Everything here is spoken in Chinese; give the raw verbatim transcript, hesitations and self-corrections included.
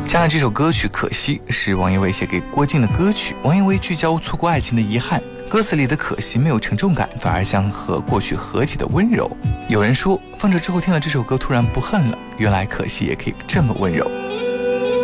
这样这首歌曲《可惜》是王一伟写给郭靖的歌曲。王一伟聚焦错过爱情的遗憾，歌词里的可惜没有沉重感，反而像和过去和解的温柔。有人说放着之后听了这首歌突然不恨了，原来可惜也可以这么温柔。